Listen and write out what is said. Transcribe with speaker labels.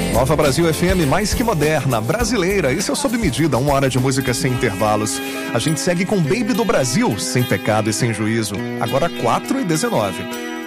Speaker 1: Nova Brasil FM, mais que moderna, brasileira. Isso é Sob Medida, 1 hora de música sem intervalos. A gente segue com Baby do Brasil, sem pecado e sem juízo. Agora 4h19.